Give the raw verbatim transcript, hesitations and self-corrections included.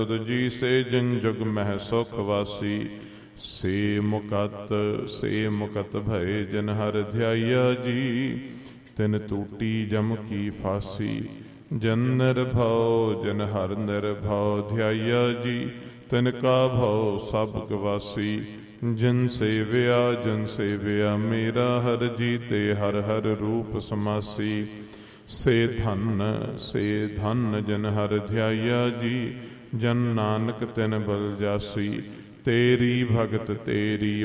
ਜੀ ਸੇ ਜਿਨ ਜੁਗ ਮਹਿ ਸੁਖ ਵਾਸੀ। ਸੇ ਮੁਕਤ ਸੇ ਮੁਕਤ ਭਏ ਜਿਨ ਹਰਿ ਧਿਆਇਆ ਜੀ। ਤਿਨ ਟੂਟੀ ਜਮ ਕੀ ਫਾਸੀ। ਜਨ ਨਿਰਭਉ ਜਿਨ ਹਰਿ ਨਿਰਭਉ ਧਿਆਇਆ ਜੀ। ਤਿਨ ਕਾ ਭਉ ਸਭ ਗਵਾਸੀ। ਜਿਨ ਸੇਵਿਆ ਜਿਨ ਸੇਵਿਆ ਮੇਰਾ ਹਰਿ ਜੀ। ਤੇ ਹਰਿ ਹਰਿ ਰੂਪ ਸਮਾਸੀ। ਸੇ ਧਨ ਸੇ ਧਨ ਜਿਨ ਹਰਿ ਧਿਆਇਆ ਜੀ। ਜਨ ਨਾਨਕ ਤਿਨ ਬਲ ਜਾਸੀ। ਤੇਰੀ ਭਗਤ ਤੇਰੀ